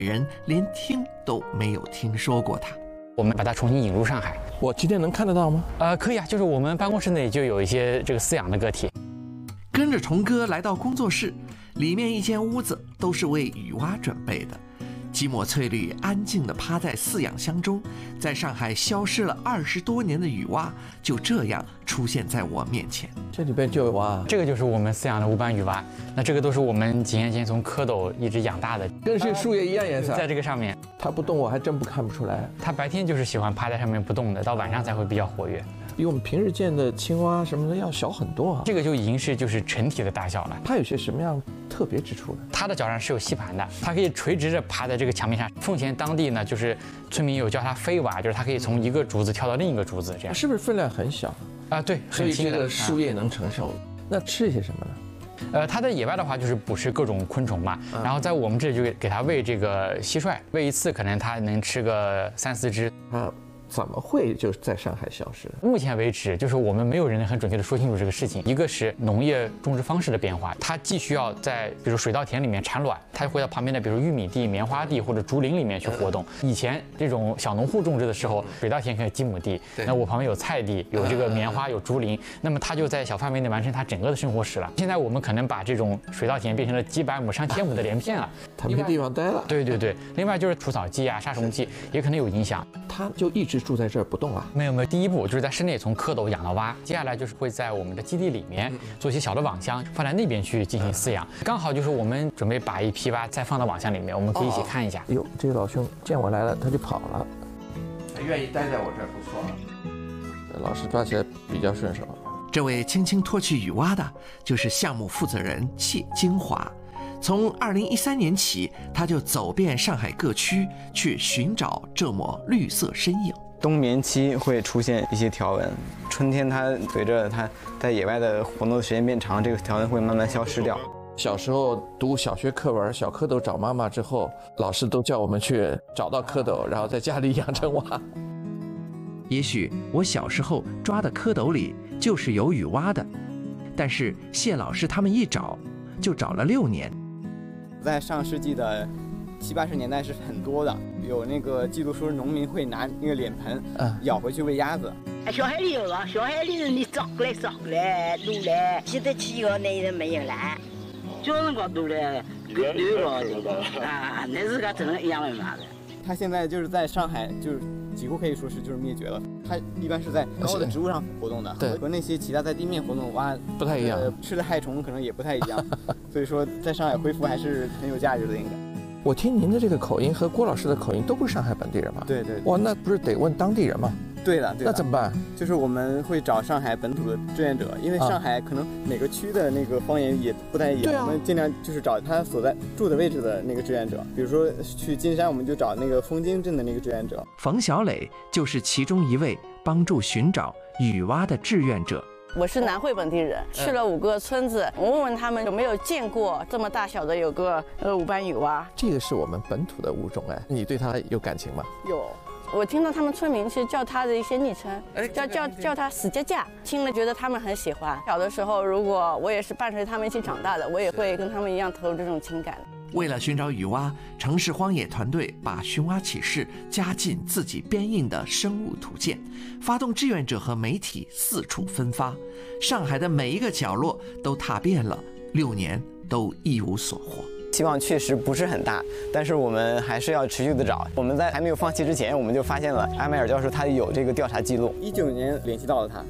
人连听都没有听说过它。 我们把它重新引入上海。 我今天能看得到吗？ 可以啊，就是我们办公室内就有一些这个饲养的个体。 跟着虫哥来到工作室，里面一间屋子都是为雨蛙准备的。吉抹翠绿安静地趴在饲养箱中，在上海消失了20多年的雨蛙就这样出现在我面前。 这里边就有蛙， 这个就是我们饲养的无斑雨蛙。那这个都是我们几年前从蝌蚪一直养大的， 跟这树叶一样颜色。 在这个上面， 它不动，我还真不看不出来。 它白天就是喜欢趴在上面不动的，到晚上才会比较活跃。 比我们平日见的青蛙什么的要小很多啊。 这个就已经是就是成体的大小了。 它有些什么样特别之处呢？ 它的脚上是有吸盘的，它可以垂直着爬在这个墙面上。奉贤当地呢，就是村民有叫它飞蛙，就是它可以从一个竹子跳到另一个竹子，这样。 是不是分量很小啊？对， 所以这个树叶能承受。那吃些什么呢？ 它在野外的话就是捕食各种昆虫嘛，然后在我们这里就给它喂这个蟋蟀，喂一次可能它能吃个3、4只。 怎么会就在上海消失？ 目前为止，就是我们没有人能很准确的说清楚这个事情。一个是农业种植方式的变化，它既需要在比如水稻田里面产卵，它会到旁边的比如玉米地、棉花地或者竹林里面去活动。以前这种小农户种植的时候，水稻田可以几亩地，那我旁边有菜地，有这个棉花，有竹林，那么它就在小范围内完成它整个的生活史了。现在我们可能把这种水稻田变成了几百亩、上千亩的连片了， 它没地方待了。 对。另外就是除草剂啊、杀虫剂也可能有影响。 它就一直住在这儿不动啊？ 没有，第一步就是在室内从蝌蚪养到蛙，接下来就是会在我们的基地里面做一些小的网箱，放在那边去进行饲养。刚好就是我们准备把一批蛙再放到网箱里面，我们可以一起看一下。 哟，这个老兄见我来了，他就跑了。他愿意待在我这儿，不错。老师抓起来比较顺手。 这位轻轻脱去雨蛙的，就是项目负责人谢金华。从2013年起，他就走遍上海各区，去寻找这抹绿色身影。 冬眠期会出现一些条纹，春天它随着它在野外的活动的时间变长，这个条纹会慢慢消失掉。 小时候读小学课文《小蝌蚪找妈妈》之后，老师都叫我们去找到蝌蚪，然后在家里养成蛙。 也许我小时候抓的蝌蚪里就是有雨蛙的，但是谢老师他们一找就找了6年。 在上世纪的70、80年代是很多的，有那个记录说农民会拿那个脸盆舀回去喂鸭子。 小海里有了，小海里你找过来撸来，现在去以后那人没有了，小辰光撸来搿对了这个啊，那是个真的一样的嘛的。 它现在就是在上海，就是几乎可以说是就是灭绝了。它一般是在高的植物上活动的，和那些其他在地面活动的蛙不太一样， 吃的害虫可能也不太一样。所以说，在上海恢复还是很有价值的，应该。 我听您的这个口音和郭老师的口音都不是上海本地人吗？ 对。 哇，那不是得问当地人吗？ 对的。 那怎么办？ 就是我们会找上海本土的志愿者，因为上海可能每个区的那个方言也不太一样，我们尽量就是找他所在住的位置的那个志愿者。比如说去金山，我们就找那个枫泾镇的那个志愿者。 冯小磊就是其中一位帮助寻找雨蛙的志愿者。 我是南汇本地人，去了5个村子，我问问他们有没有见过这么大小的有个无斑雨蛙。 这个是我们本土的物种哎，你对它有感情吗？ 有，我听到他们村民是叫它的一些昵称，叫它死架架，听了觉得他们很喜欢。小的时候，如果我也是伴随他们一起长大的，我也会跟他们一样投入这种情感。 为了寻找雨蛙，城市荒野团队把寻蛙启事加进自己编印的生物图鉴，发动志愿者和媒体四处分发，上海的每一个角落都踏遍了，6年都一无所获。 希望确实不是很大，但是我们还是要持续的找。我们在还没有放弃之前，我们就发现了阿迈尔教授他有这个调查记录。19年联系到了他。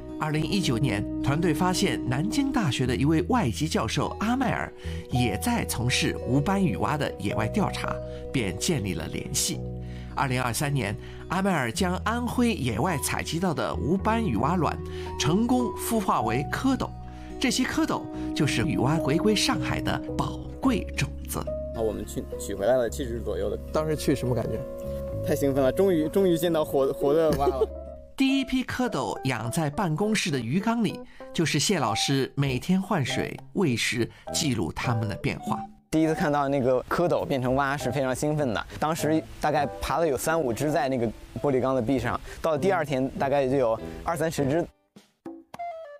2019年，团队发现南京大学的一位外籍教授阿迈尔也在从事无斑雨蛙的野外调查，便建立了联系。2023年，阿迈尔将安徽野外采集到的无斑雨蛙卵成功孵化为蝌蚪，这些蝌蚪就是雨蛙回归上海的宝贵种子。 我们取回来了70只左右的。 当时去什么感觉？ 太兴奋了，终于见到活的蛙了。 第一批蝌蚪养在办公室的鱼缸里，就是谢老师每天换水、喂食，记录它们的变化。 第一次看到那个蝌蚪变成蛙是非常兴奋的，当时大概爬了有3、5只在那个玻璃缸的壁上，到了第2天大概就有20、30只。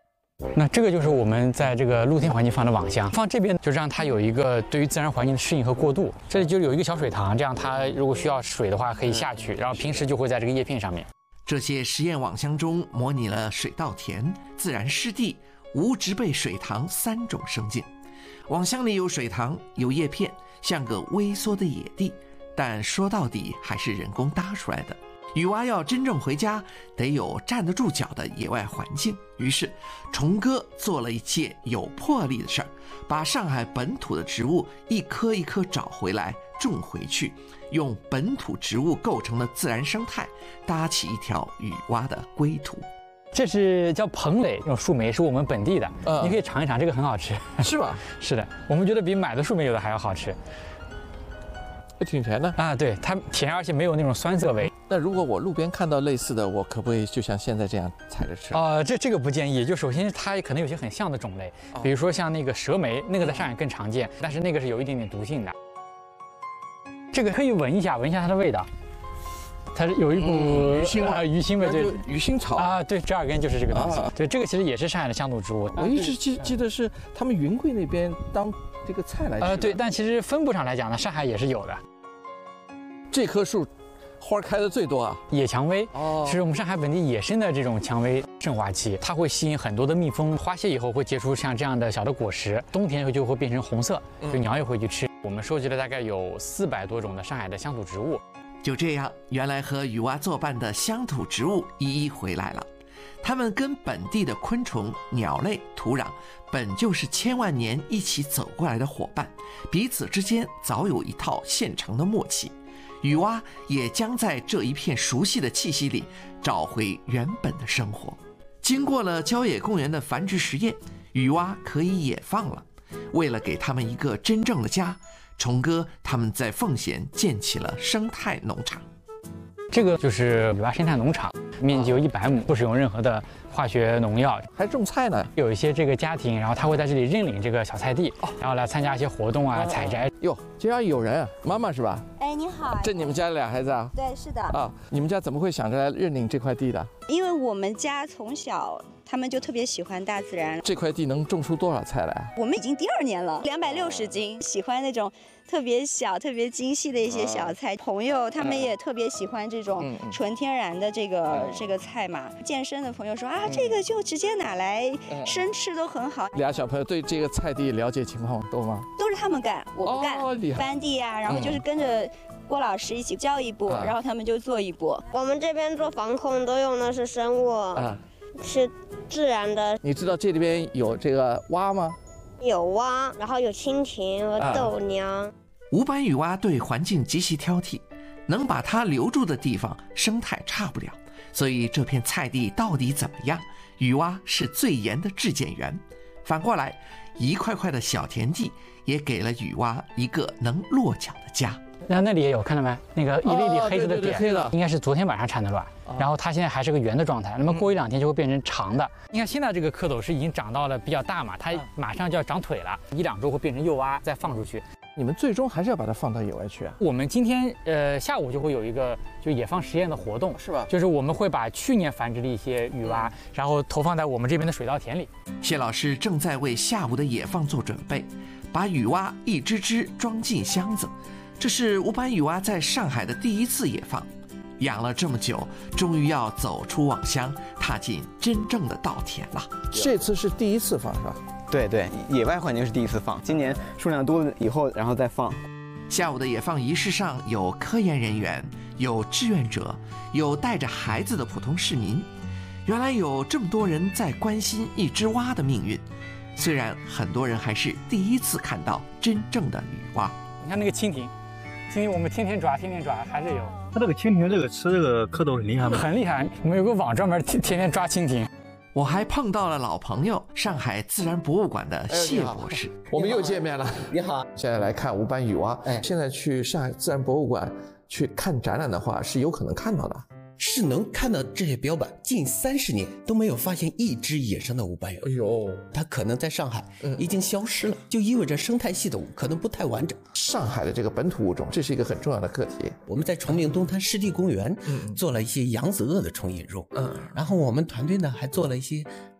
那这个就是我们在这个露天环境放的网箱，放这边就让它有一个对于自然环境的适应和过渡。这里就有一个小水塘，这样它如果需要水的话可以下去，然后平时就会在这个叶片上面。 这些实验网箱中模拟了水稻田、自然湿地、无植被水塘3种生境。网箱里有水塘，有叶片，像个微缩的野地，但说到底还是人工搭出来的。雨蛙要真正回家，得有站得住脚的野外环境。于是，虫哥做了一件有魄力的事儿，把上海本土的植物一棵一棵找回来，种回去，用本土植物构成的自然生态，搭起一条雨蛙的归途。 这是叫蓬蕾，这种树莓是我们本地的，你可以尝一尝，这个很好吃。 是吧？ 是的，我们觉得比买的树莓有的还要好吃。 挺甜的啊，对，它甜，而且没有那种酸涩味。 那如果我路边看到类似的，我可不可以就像现在这样采着吃？ 这个不建议。就首先它可能有些很像的种类，比如说像那个蛇莓，那个在上海更常见，但是那个是有一点点毒性的。这个可以闻一下它的味道，它是有一股鱼腥味， 鱼腥味，对， 鱼腥草啊，对，折耳根就是这个东西。对，这个其实也是上海的乡土植物。 我一直记得是他们云贵那边当这个菜来吃。 对，但其实分布上来讲呢，上海也是有的。 这棵树花开的最多啊， 野蔷薇是我们上海本地野生的这种蔷薇盛华期，它会吸引很多的蜜蜂，花谢以后会结出像这样的小的果实，冬天就会变成红色，就鸟也会去吃。我们收集了大概有400多种的上海的乡土植物。 就这样，原来和雨蛙作伴的乡土植物一一回来了。它们跟本地的昆虫、鸟类、土壤本就是千万年一起走过来的伙伴，彼此之间早有一套现成的默契。雨蛙也将在这一片熟悉的气息里找回原本的生活。经过了郊野公园的繁殖实验，雨蛙可以野放了。为了给他们一个真正的家，虫哥他们在奉贤建起了生态农场。 这个就是雨蛙生态农场，面积有100亩，不使用任何的化学农药， 还种菜呢。 有一些这个家庭，然后他会在这里认领这个小菜地，然后来参加一些活动啊、采摘。 哟，这样有人啊，妈妈是吧？ 哎，你好。 这你们家俩孩子啊？ 对，是的。 啊，你们家怎么会想着来认领这块地的？ 因为我们家从小他们就特别喜欢大自然。 这块地能种出多少菜来？ 我们已经第2年了，260斤，喜欢那种特别小、特别精细的一些小菜。朋友他们也特别喜欢这种纯天然的这个菜嘛。健身的朋友说啊，这个就直接拿来生吃都很好。 俩小朋友对这个菜地了解情况多吗？ 都是他们干，我不干。翻地啊，然后就是跟着郭老师一起教一步，然后他们就做一步。 我们这边做防控都用的是生物，是自然的。 你知道这里边有这个蛙吗？ 有蛙，然后有蜻蜓和豆娘。 无斑雨蛙对环境极其挑剔，能把它留住的地方生态差不了，所以这片菜地到底怎么样，雨蛙是最严的质检员。反过来，一块块的小田地也给了雨蛙一个能落脚的家。 那里也有，看到没？那个一粒粒黑色的点， 对， 应该是昨天晚上产的卵，然后它现在还是个圆的状态，那么过1-2天就会变成长的。你看现在这个蝌蚪是已经长到了比较大嘛，它马上就要长腿了，1-2周会变成幼蛙再放出去。 你们最终还是要把它放到野外去啊？ 我们今天下午就会有一个就野放实验的活动， 是吧？ 就是我们会把去年繁殖的一些雨蛙，然后投放在我们这边的水稻田里。 谢老师正在为下午的野放做准备，把雨蛙一只只装进箱子。这是无斑雨蛙在上海的第1次野放，养了这么久，终于要走出网箱，踏进真正的稻田了。 这次是第1次放是吧？ 对，野外环境是第1次放，今年数量多了以后，然后再放。 下午的野放仪式上有科研人员，有志愿者，有带着孩子的普通市民。原来有这么多人在关心一只蛙的命运，虽然很多人还是第1次看到真正的雨蛙。 你看那个蜻蜓我们天天抓，还是有。 它这个蜻蜓吃这个蝌蚪很厉害吗？ 很厉害，我们有个网专门天天抓蜻蜓。 我还碰到了老朋友，上海自然博物馆的谢博士。 我们又见面了。 你好， 现在来看无斑雨蛙。现在去上海自然博物馆去看展览的话，是有可能看到的。 是能看到这些标本，近30年都没有发现一只野生的无斑雨蛙。 哎呦， 它可能在上海已经消失了，就意味着生态系统可能不太完整。 上海的这个本土物种，这是一个很重要的课题。 我们在崇明东滩湿地公园做了一些扬子鳄的重引入，然后我们团队呢还做了一些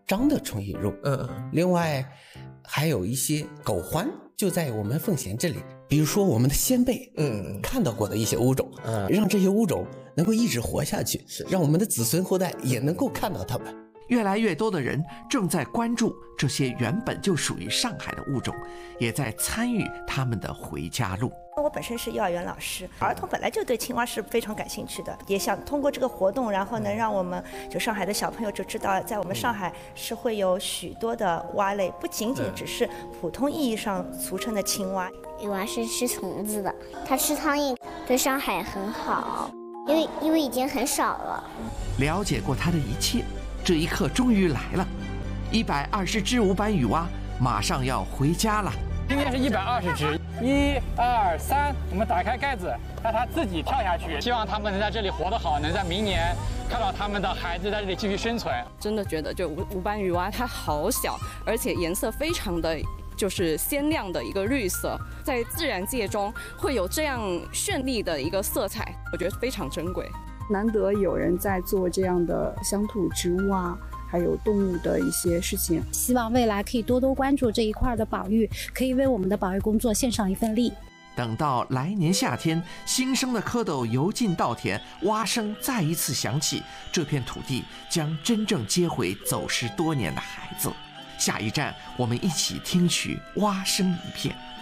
张的纯饮肉。另外还有一些狗獾就在我们奉贤这里，比如说我们的先辈看到过的一些物种，让这些物种能够一直活下去，让我们的子孙后代也能够看到它们。 越来越多的人正在关注这些原本就属于上海的物种，也在参与他们的回家路。 我本身是幼儿园老师，儿童本来就对青蛙是非常感兴趣的，也想通过这个活动，然后能让我们就上海的小朋友就知道，在我们上海是会有许多的蛙类，不仅仅只是普通意义上俗称的青蛙。 雨蛙是吃虫子的，它吃苍蝇，对上海很好，因为已经很少了。 了解过它的一切，这一刻终于来了，120只无斑羽蛙马上要回家了。 今天是120只，1、2、3，我们打开盖子，让它自己跳下去。希望它们能在这里活得好，能在明年看到他们的孩子在这里继续生存。 真的觉得就无斑羽蛙它好小，而且颜色非常的就是鲜亮的一个绿色，在自然界中会有这样绚丽的一个色彩，我觉得非常珍贵。 难得有人在做这样的乡土植物啊，还有动物的一些事情， 希望未来可以多多关注这一块的保育，可以为我们的保育工作献上一份力。 等到来年夏天，新生的蝌蚪游进稻田，蛙声再一次响起，这片土地将真正接回走失多年的孩子。下一站，我们一起听取蛙声一片。